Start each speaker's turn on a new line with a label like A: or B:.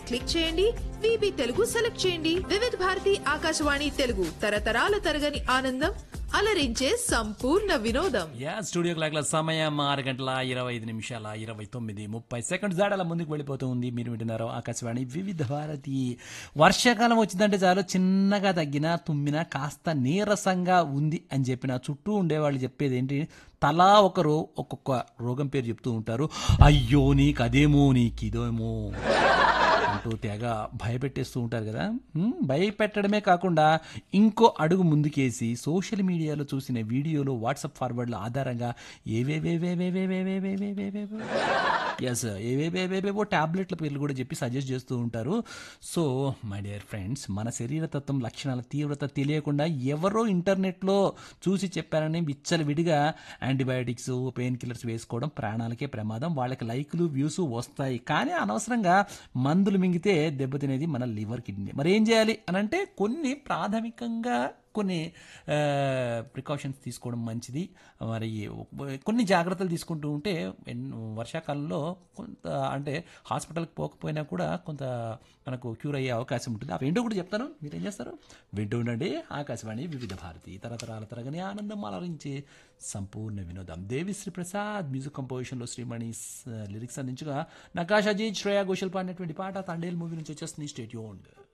A: Click చేయండి, VB Telugu select చేయండి. వివిధ భారతి ఆకాశవాణి తెలుగు, తరతరాల తరగని ఆనందం, అలరించే సంపూర్ణ వినోదం.
B: స్టూడియో క్లాక్ల సమయం 6:25 జాడల ముందుకు వెళ్ళిపోతూ ఉంది. మీరు వింటున్నారు ఆకాశవాణి వివిధ భారతి. వర్షాకాలం వచ్చిందంటే చాలు, చిన్నగా తగ్గినా తుమ్మినా కాస్త నీరసంగా ఉంది అని చెప్పిన చుట్టూ ఉండేవాళ్ళు చెప్పేది ఏంటి, తలా ఒకరు ఒక్కొక్క రోగం పేరు చెప్తూ ఉంటారు. అయ్యో నీకు అదేమో, నీకు ఇదేమో అంటూ తెగ భయపెట్టేస్తూ ఉంటారు కదా. భయపెట్టడమే కాకుండా ఇంకో అడుగు ముందుకేసి సోషల్ మీడియాలో చూసిన వీడియోలు, వాట్సాప్ ఫార్వర్డ్ల ఆధారంగా ఏవేవేవో టాబ్లెట్ల పేర్లు కూడా చెప్పి సజెస్ట్ చేస్తూ ఉంటారు. సో మై డియర్ ఫ్రెండ్స్, మన శరీరతత్వం లక్షణాల తీవ్రత తెలియకుండా ఎవరో ఇంటర్నెట్లో చూసి చెప్పారని విచ్చలవిడిగా యాంటీబయాటిక్స్, పెయిన్ కిల్లర్స్ వేసుకోవడం ప్రాణాలకే ప్రమాదం. వాళ్ళకి లైకులు, వ్యూస్ వస్తాయి, కానీ అనవసరంగా మందులు మింగితే దెబ్బతినేది మన లివర్, కిడ్నీ. మరి ఏం చేయాలి అని అంటే, ప్రాథమికంగా కొన్ని ప్రికాషన్స్ తీసుకోవడం మంచిది. మరి కొన్ని జాగ్రత్తలు తీసుకుంటూ ఉంటే వర్షాకాలంలో కొంత, అంటే హాస్పిటల్కి పోకపోయినా కూడా కొంత మనకు క్యూర్ అయ్యే అవకాశం ఉంటుంది. అవేంటో కూడా చెప్తాను, మీరేం చేస్తారు, వింటూ ఉండండి ఆకాశవాణి వివిధ భారతి, తరతరాల తరగని ఆనందం, అలరించే సంపూర్ణ వినోదం. దేవిశ్రీ ప్రసాద్ మ్యూజిక్ కంపోజిషన్లో శ్రీమణి లిరిక్స్ అందించగా నకాష్ అజీజ్, శ్రేయా ఘోషల్ పాడినటువంటి పాట తండేల్ మూవీ నుంచి వచ్చేస్తుంది. Stay tuned.